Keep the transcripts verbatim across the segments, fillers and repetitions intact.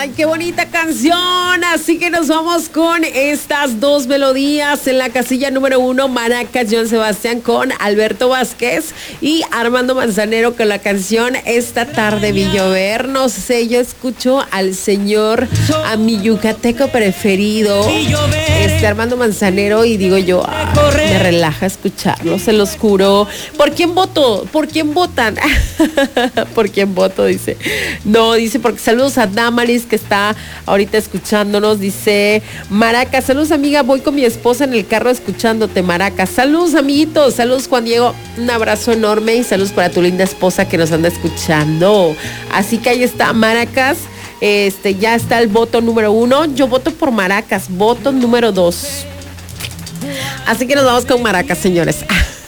Ay, qué bonita canción. Así que nos vamos con estas dos melodías en la casilla número uno. Maracas, Joan Sebastián con Alberto Vázquez y Armando Manzanero con la canción Esta tarde vi llover. No sé, yo escucho al señor, a mi yucateco preferido, este Armando Manzanero, y digo yo, ay, me relaja escucharlo, se los juro. ¿Por quién voto? ¿Por quién votan? ¿Por quién voto? Dice. No, dice, porque saludos a Damaris, que está ahorita escuchándonos. Dice, Maracas, saludos amiga, voy con mi esposa en el carro escuchándote, Maracas. Saludos amiguitos, saludos Juan Diego, un abrazo enorme y saludos para tu linda esposa que nos anda escuchando. Así que ahí está, Maracas. Este, ya está el voto número uno. Yo voto por Maracas, voto número dos. Así que nos vamos con Maracas, señores.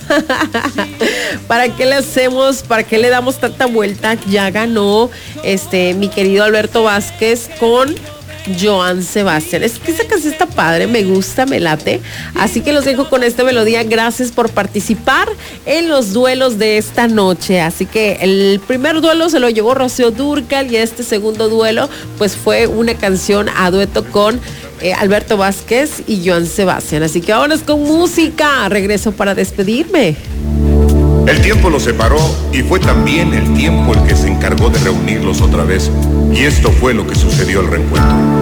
¿Para qué le hacemos? ¿Para qué le damos tanta vuelta? Ya ganó este mi querido Alberto Vázquez con Joan Sebastián. Es que esa canción está padre, me gusta, me late. Así que los dejo con esta melodía. Gracias por participar en los duelos de esta noche. Así que el primer duelo se lo llevó Rocío Dúrcal y este segundo duelo pues fue una canción a dueto con Eh, Alberto Vázquez y Joan Sebastián. Así que vámonos con música. Regreso para despedirme. El tiempo los separó y fue también el tiempo el que se encargó de reunirlos otra vez. Y esto fue lo que sucedió al reencuentro.